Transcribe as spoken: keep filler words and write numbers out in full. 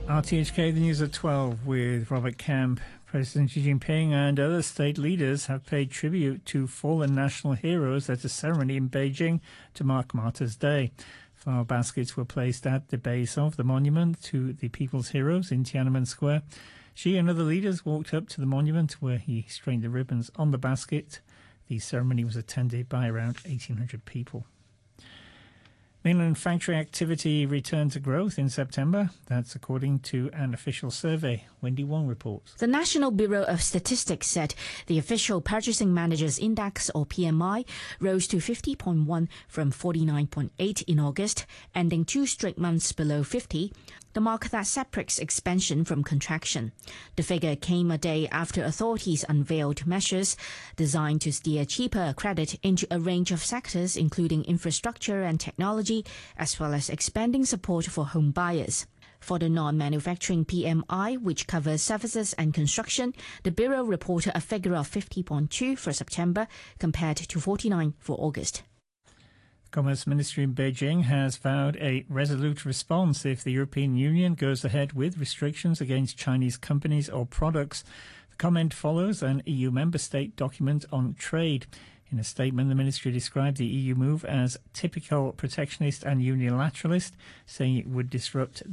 R T H K, the news at twelve with Robert Camp. President Xi Jinping and other state leaders have paid tribute to fallen national heroes at a ceremony in Beijing to mark Martyrs' Day. Flower baskets were placed at the base of the monument to the people's heroes in Tiananmen Square. Xi and other leaders walked up to the monument where he straightened the ribbons on the basket. The ceremony was attended by around eighteen hundred people. Mainland factory activity returned to growth in September. That's according to an official survey. Wendy Wong reports. The National Bureau of Statistics said the official Purchasing Managers' Index, or P M I, rose to fifty point one from forty-nine point eight in August, ending two straight months below fifty, the mark that separates expansion from contraction. The figure came a day after authorities unveiled measures designed to steer cheaper credit into a range of sectors, including infrastructure and technology, as well as expanding support for home buyers. For the non-manufacturing P M I, which covers services and construction, the Bureau reported a figure of fifty point two for September compared to forty-nine for August. The Commerce Ministry in Beijing has vowed a resolute response if the European Union goes ahead with restrictions against Chinese companies or products. The comment follows an E U member state document on trade. In a statement, the ministry described the E U move as typical protectionist and unilateralist, saying it would disrupt